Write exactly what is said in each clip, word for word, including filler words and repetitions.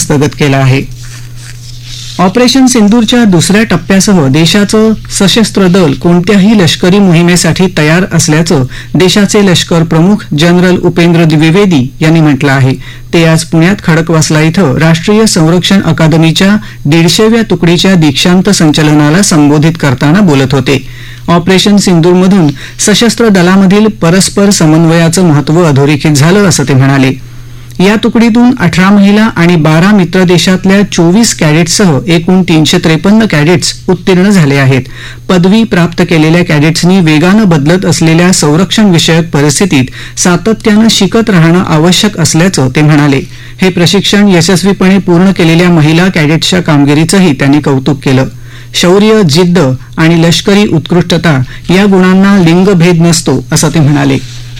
हस्तगत केला आहे. ऑपरेशन सिंदूरच्या दुसऱ्या टप्प्यासह देशाचं सशस्त्र दल कोणत्याही लष्करी मोहिमेसाठी तयार असल्याचं देशाचे लष्कर प्रमुख जनरल उपेंद्र द्विवेदी यांनी म्हटलं आहे. ते आज पुण्यात खडकवासला इथं राष्ट्रीय संरक्षण अकादमीच्या दीडशेव्या तुकडीच्या दीक्षांत संचलनाला संबोधित करताना बोलत होते. ऑपरेशन सिंदूरमधून सशस्त्र दलामधील परस्पर समन्वयाचं महत्त्व अधोरेखित झालं असं ते म्हणाले. या तुकडीतून अठरा महिला आणि बारा मित्र देशातल्या चोवीस कॅडेट्ससह एकूण तीनशे त्रेपन्न कॅडेट्स उत्तीर्ण झाले आहेत. पदवी प्राप्त केलेल्या कॅडेट्सनी वेगानं बदलत असलेल्या संरक्षण विषयक परिस्थितीत सातत्यानं शिकत राहणं आवश्यक असल्याचं ते म्हणाले. हे प्रशिक्षण यशस्वीपणे पूर्ण केलेल्या महिला कॅडेट्सच्या कामगिरीचंही त्यांनी कौतुक केलं. शौर्य, जिद्द आणि लष्करी उत्कृष्टता या गुणांना लिंगभेद नसतो असं ते म्हणाले.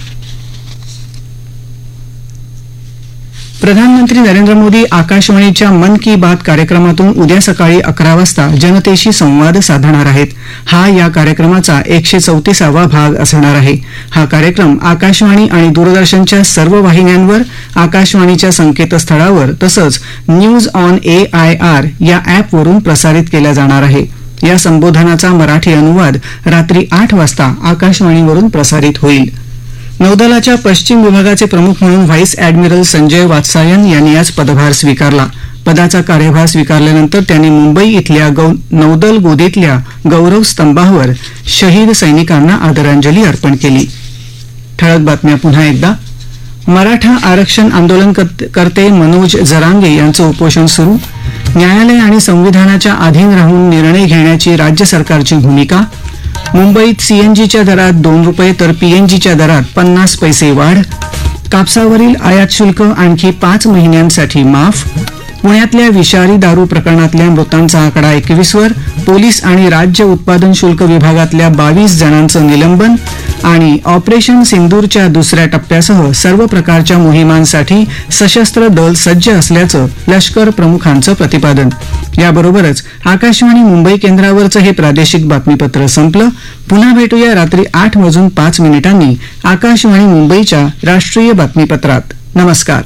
प्रधानमंत्री नरेंद्र मोदी आकाशवाणीच्या मन की बात कार्यक्रमातून उद्या सकाळी अकरा वाजता जनतेशी संवाद साधणार आहेत. हा या कार्यक्रमाचा एकशे चौतीसावा भाग असणार आहे. हा कार्यक्रम आकाशवाणी आणि दूरदर्शनच्या सर्व वाहिन्यांवर, आकाशवाणीच्या संकेतस्थळावर तसंच news on A I R या अॅपवरून प्रसारित केला जाणार आहे. या संबोधनाचा मराठी अनुवाद रात्री आठ वाजता आकाशवाणीवरून प्रसारित होईल. नौदलाच्या पश्चिम विभागाचे प्रमुख म्हणून व्हाईस ॲडमिरल संजय वात्सायन यांनी आज पदभार स्वीकारला. पदाचा कार्यभार स्वीकारल्यानंतर त्यांनी मुंबई इथल्या नौदल गोदीतल्या गौरव स्तंभावर शहीद सैनिकांना आदरांजली अर्पण केली. ठळक बातम्या पुन्हा एकदा. मराठा आरक्षण आंदोलनकर्ते मनोज जरांगे यांचं उपोषण सुरू. न्यायालय आणि संविधानाच्या अधीन राहून निर्णय घेण्याची राज्य सरकारची भूमिका. मुंबईत सीएनजीच्या दरात दोन रुपये तर पीएनजीच्या दरात पन्नास पैसे वाढ. कापसावरील आयात शुल्क आणखी पाच महिन्यांसाठी माफ. पुण्यातल्या विषारी दारू प्रकरणातल्या मृतांचा आकडा एकवीसवर. पोलीस आणि राज्य उत्पादन शुल्क विभागातल्या बावीस जणांचं निलंबन. आणि ऑपरेशन सिंदूरच्या दुसऱ्या टप्प्यासह सर्व प्रकारच्या मोहिमांसाठी सशस्त्र दल सज्ज असल्याचं लष्कर प्रमुखांचं प्रतिपादन. याबरोबरच आकाशवाणी मुंबई केंद्रावरचं हे प्रादेशिक बातमीपत्र संपलं. पुन्हा भेटूया रात्री आठ वाजून पाच मिनिटांनी आकाशवाणी मुंबईच्या राष्ट्रीय बातमीपत्रात. नमस्कार.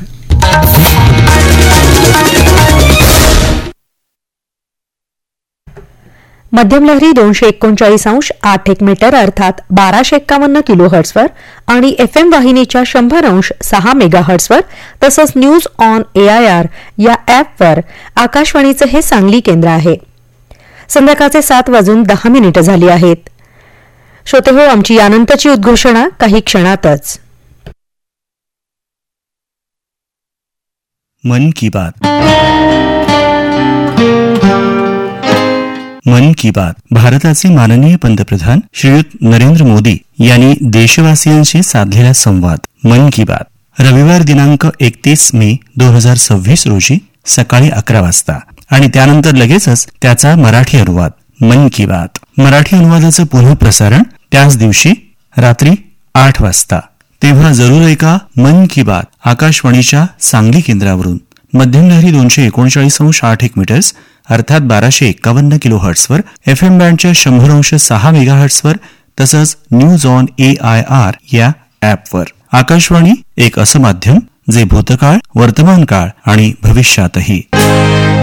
मध्यम लहरी दोनशे एकोणचाळीस अंश आठ एक मीटर अर्थात बाराशे एक्कावन्न किलो हर्ट्सवर आणि एफ एम वाहिनीच्या शंभर अंश सहा मेगा हर्ट्सवर तसंच news on A I R या ॲपवर आकाशवाणीचं हे सांगली केंद्र आहे. संध्याकाळचे सात वाजून दहा मिनिटं झाली आहेत. श्रोते हो, आमची यानंतरची उद्घोषणा काही क्षणातच. मन की बात. मन की बात भारताचे माननीय पंतप्रधान श्रीयुत नरेंद्र मोदी यांनी देशवासियांशी साधलेला संवाद. मन की बात रविवार दिनांक एकतीस मे दोन हजार सव्वीस रोजी सकाळी अकरा वाजता आणि त्यानंतर लगेचच त्याचा मराठी अनुवाद. मन की बात मराठी अनुवादाचं पुनः प्रसारण त्याच दिवशी रात्री आठ वाजता. तेव्हा जरूर ऐका मन की बात आकाशवाणीच्या सांगली केंद्रावरून. मध्यम लहरी दोनशे एकोणचाळीस अंश आठ एक मीटर्स अर्थात बाराशे एक्कावन्न किलो हर्ट्सवर, एफ एम बँडच्या शंभर अंश सहा मेगा हर्ट्सवर तसंच news on A I R या ॲपवर. आकाशवाणी एक असं माध्यम जे भूतकाळ, वर्तमान काळ आणि भविष्यातही